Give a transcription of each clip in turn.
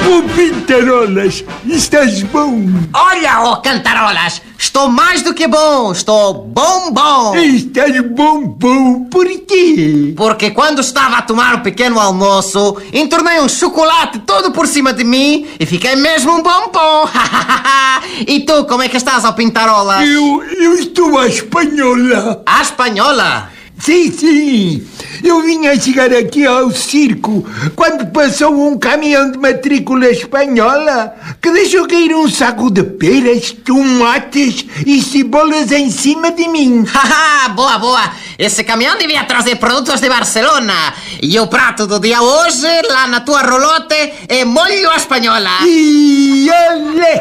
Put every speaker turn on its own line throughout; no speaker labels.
Oh, Pintarolas, estás bom?
Olha, oh Cantarolas, estou mais do que bom, estou bom.
Estás bom, por quê?
Porque quando estava a tomar um pequeno almoço, entornei um chocolate todo por cima de mim e fiquei mesmo um bombom. E tu, como é que estás, ó Pintarolas?
Eu estou à espanhola.
À espanhola?
Sim. Eu vim a chegar aqui ao circo quando passou um caminhão de matrícula espanhola que deixou cair um saco de peras, tomates e cebolas em cima de mim.
Boa. Esse caminhão devia trazer produtos de Barcelona. E o prato do dia hoje, lá na tua rolote, é molho à espanhola.
E olé!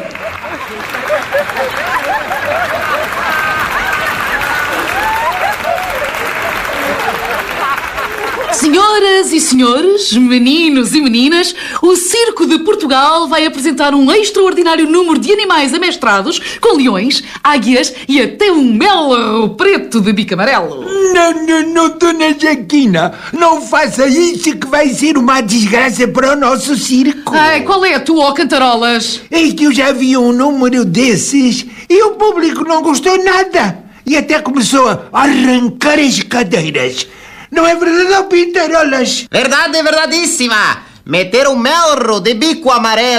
Senhoras e senhores, meninos e meninas, o Circo de Portugal vai apresentar um extraordinário número de animais amestrados com leões, águias e até um melro preto de bico amarelo.
Não, dona Jaquina, não faça isso que vai ser uma desgraça para o nosso circo.
Ai, qual é a tua, ó Cantarolas?
É que eu já vi um número desses e o público não gostou nada e até começou a arrancar as cadeiras. Não é verdade, ó Pintarolas?
Verdade, verdadíssima. Meter um melro de bico amarelo